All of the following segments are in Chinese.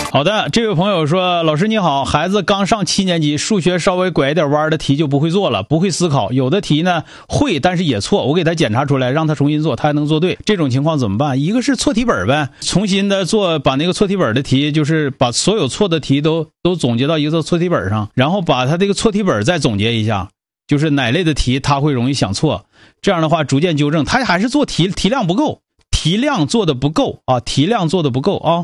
好的，这位朋友说，老师你好，孩子刚上7年级，数学稍微拐一点弯的题就不会做了，不会思考，有的题呢会但是也错，我给他检查出来让他重新做，他还能做对，这种情况怎么办？一个是错题本呗，重新的做，把那个错题本的题，就是把所有错的题都总结到一个错题本上，然后把他这个错题本再总结一下，就是哪类的题他会容易想错，这样的话逐渐纠正。他还是做题量不够，题量做的不够啊，题量做的不够啊。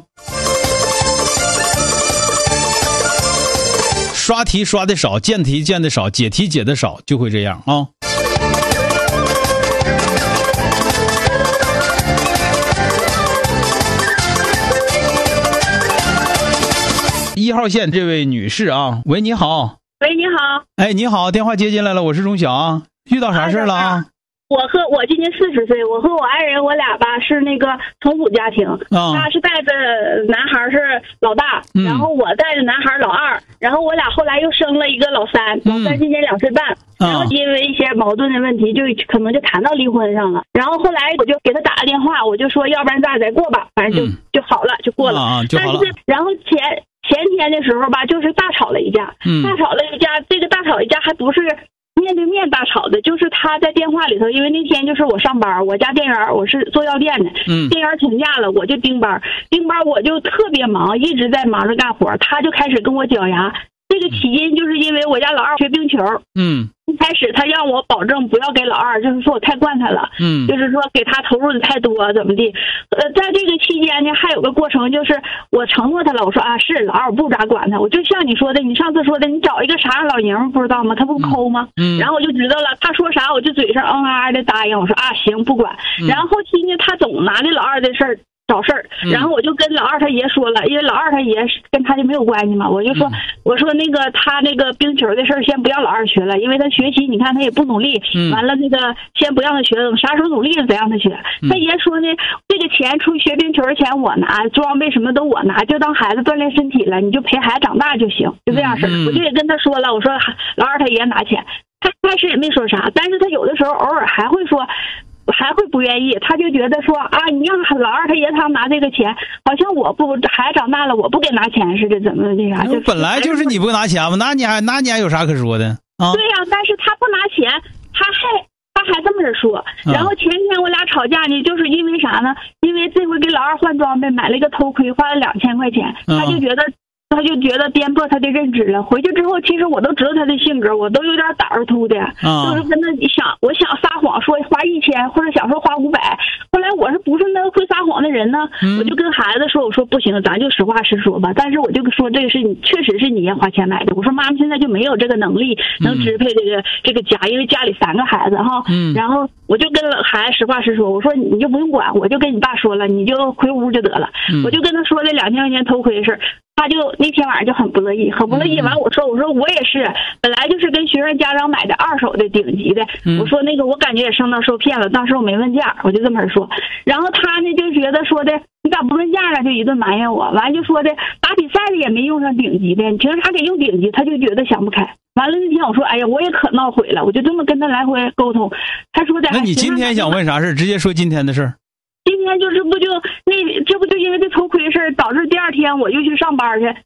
刷题刷的少，见题见的少，解题解的少，就会这样啊。1号线这位女士啊，喂，你好。 喂，你好。 哎，你好，电话接进来了，我是钟晓啊。遇到啥事了啊？ 我今年40岁，我和我爱人我俩吧是那个重组家庭，他是带着男孩是老大，然后我带着男孩老二，然后我俩后来又生了一个老三，老三今年2岁半，然后因为一些矛盾的问题，就可能就谈到离婚上了，然后后来我就给他打个电话，我就说要不然咱俩再过吧，反正就好了，就过了， 就好了。 但是然后前天的时候吧，就是大吵了一架，这个大吵一架还不是面对面大吵的，就是他在电话里头，因为那天就是我上班，我家店员，我是做药店的，店员请假了，我就盯班，我就特别忙，一直在忙着干活，他就开始跟我绞牙。这个起因就是因为我家老二学冰球，一开始他让我保证不要给老二，就是说我太惯他了，就是说给他投入的太多怎么地，在这个期间呢，还有个过程，就是我承诺他了，我说啊是老二我不咋管他，我就像你说的，你上次说的，你找一个啥样老爷们不知道吗？他不抠吗？然后我就知道了，他说啥我就嘴上的答应，我说啊行不管，然后后期呢他总拿着老二的事儿找事儿，然后我就跟老二他爷说了，因为老二他爷跟他就没有关系嘛，我就说我说那个他那个冰球的事儿先不要老二学了，因为他学习你看他也不努力，完了那个先不让他学，等啥时候努力了再让他学。他爷说呢，这个钱出学冰球的钱我拿，装备什么都我拿，就当孩子锻炼身体了，你就陪孩子长大就行，就这样式儿。我就也跟他说了，我说老二他爷拿钱，他开始也没说啥，但是他有的时候偶尔还会说。还会不愿意，他就觉得说啊，你让老二他爷他拿这个钱，好像我不孩子长大了我不给拿钱似的，怎么那啥？就本来就是你不拿钱嘛，那你还有啥可说的啊？ 对呀，但是他不拿钱，他还这么说。然后前天我俩吵架呢，就是因为啥呢？因为这回给老二换装备，买了一个头盔，花了2000块钱，他就觉得颠簸他的认知了。回去之后，其实我都知道他的性格，我都有点胆儿突的，就是跟他我想撒谎说花1000，或者想说花500。后来我是不是那个会撒谎的人呢？我就跟孩子说，我说不行，咱就实话实说吧。但是我就说这个是你确实是你花钱买的。我说妈妈现在就没有这个能力能支配这个家，因为家里3个孩子哈。然后我就跟孩子实话实说，我说你就不用管，我就跟你爸说了，你就回屋就得了。我就跟他说这2000块钱头盔的事儿。他就那天晚上就很不乐意，完我说我也是，本来就是跟学生家长买的2手的顶级的，我说那个我感觉也上当受骗了，当时我没问价，我就这么说。然后他呢就觉得说的你咋不问价呢，就一顿埋怨我，完就说的打比赛的也没用上顶级的，你凭啥给用顶级？他就觉得想不开。完了那天我说哎呀我也可闹悔了，我就这么跟他来回沟通。他说的那你今天想问啥事？直接说今天的事儿。 今天这不就因为这头盔事儿导致第2天我又去上班去，